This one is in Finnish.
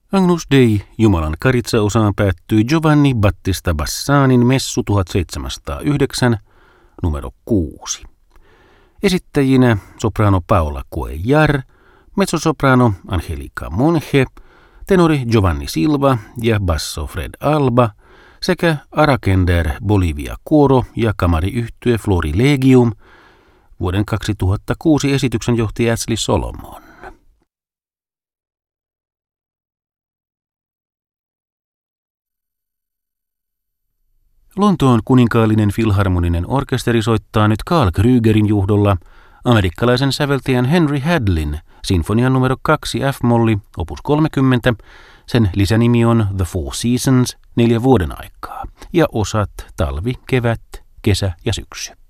Agnus Dei, Jumalan karitsa-osaan päättyi Giovanni Battista Bassanin messu 1709, numero 6. Esittäjinä soprano Paola Cuellar, mezzosoprano Angelica Monge, tenori Giovanni Silva ja basso Fred Alba sekä Arakender Bolivia Coro ja kamariyhtye Florilegium. Vuoden 2006 esityksen johti Ashley Solomon. Lontoon kuninkaallinen filharmoninen orkesteri soittaa nyt Carl Krügerin johdolla amerikkalaisen säveltäjän Henry Hadlin sinfonian numero 2 F-molli, opus 30. Sen lisänimi on The Four Seasons, 4 vuoden aikaa, ja osat talvi, kevät, kesä ja syksy.